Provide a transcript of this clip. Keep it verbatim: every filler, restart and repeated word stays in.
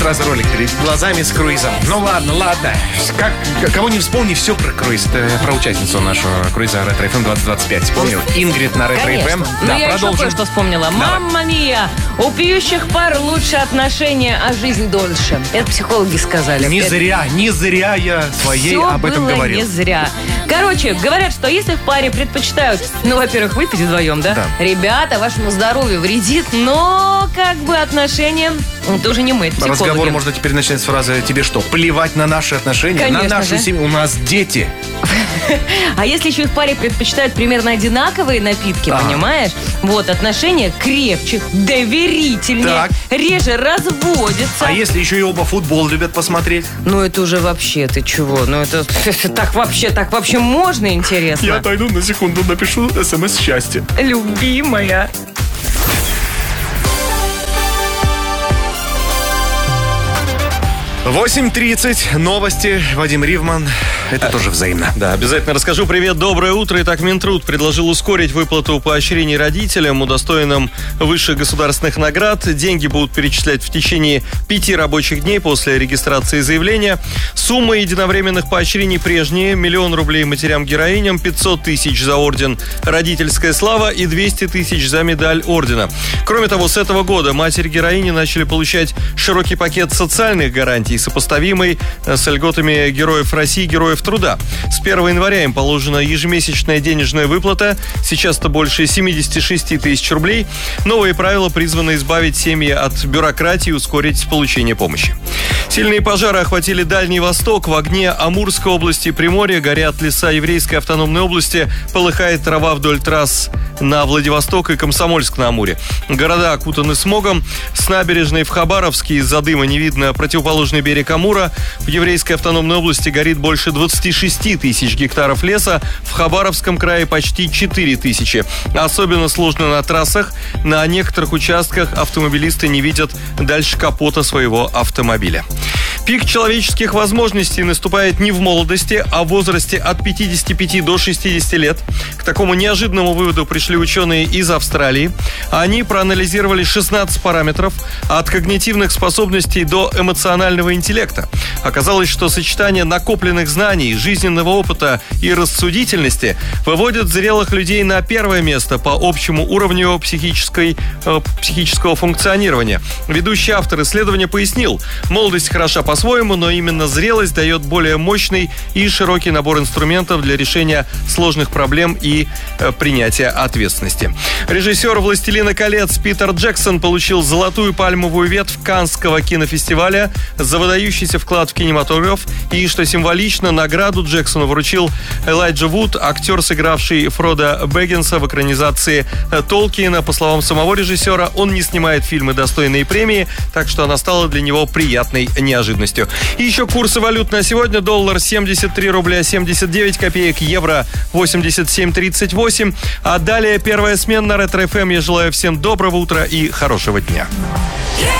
сразу ролик перед глазами с круизом. Ну ладно, ладно. Как, кого не вспомни, все про круиз. Это про участницу нашего круиза Ретро эф эм двадцать двадцать пять. Вспомнил? Ингрид на Ретро эф эм. Ну, Да, я продолжим. еще кое-что вспомнила. Мамма мия! У пьющих пар лучше отношения, а жизнь дольше. Это психологи сказали. Не Это... зря, не зря я своей Все об этом было говорил. не зря. Короче, говорят, что если в паре предпочитают, ну, во-первых, выпить вдвоем, да? Да. Ребята, вашему здоровью вредит, но как бы отношения тоже не мы, это психологи. Разговор можно теперь начать с фразы «Тебе что, плевать на наши отношения? Конечно на нашу же. семью? У нас дети». А если еще и в паре предпочитают примерно одинаковые напитки, Ага. понимаешь? Вот, отношения крепче, доверительнее, Так. реже разводятся. А если еще и оба футбол любят посмотреть? Ну, это уже вообще, ты чего? Ну, это так вообще, так вообще можно, интересно? отойду на секунду, напишу смс счастья. Любимая. восемь тридцать, новости, Вадим Ривман. Это тоже взаимно. Да, обязательно расскажу. Привет, доброе утро. Итак, Минтруд предложил ускорить выплату поощрений родителям, удостоенным высших государственных наград. Деньги будут перечислять в течение пяти рабочих дней после регистрации заявления. Сумма единовременных поощрений прежние. Миллион рублей матерям-героиням, пятьсот тысяч за орден «Родительская слава» и двести тысяч за медаль ордена. Кроме того, с этого года матери-героини начали получать широкий пакет социальных гарантий, сопоставимый с льготами героев России, героев труда. С первого января им положена ежемесячная денежная выплата. Сейчас это больше семьдесят шесть тысяч рублей. Новые правила призваны избавить семьи от бюрократии и ускорить получение помощи. Сильные пожары охватили Дальний Восток. В огне Амурской области и Приморья горят леса Еврейской автономной области. Полыхает трава вдоль трасс на Владивосток и Комсомольск-на-Амуре. Города окутаны смогом. С набережной в Хабаровске из-за дыма не видно противоположный берег Амура. В Еврейской автономной области горит больше двадцать шесть тысяч гектаров леса. В Хабаровском крае почти четыре тысячи. Особенно сложно на трассах. На некоторых участках автомобилисты не видят дальше капота своего автомобиля. Пик человеческих возможностей наступает не в молодости, а в возрасте от пятидесяти пяти до шестидесяти лет. К такому неожиданному выводу пришли ученые из Австралии. Они проанализировали шестнадцать параметров от когнитивных способностей до эмоционального интеллекта. Оказалось, что сочетание накопленных знаний, жизненного опыта и рассудительности выводит зрелых людей на первое место по общему уровню психической, э, психического функционирования. Ведущий автор исследования пояснил: молодость хороша по-своему, но именно зрелость дает более мощный и широкий набор инструментов для решения сложных проблем и э, принятия ответственности. Режиссер «Властелина колец» Питер Джексон получил золотую пальмовую ветвь Каннского кинофестиваля за выдающийся вклад в кинематограф. И, что символично, награду Джексону вручил Элайджа Вуд, актер, сыгравший Фродо Бэггинса в экранизации Толкиена. По словам самого режиссера, он не снимает фильмы, достойные премии, так что она стала для него приятной неожиданностью. И еще курсы валют на сегодня. Доллар семьдесят три рубля семьдесят девять копеек, евро восемьдесят семь тридцать восемь. А далее первая смена на Ретро эф эм. Я желаю всем доброго утра и хорошего дня.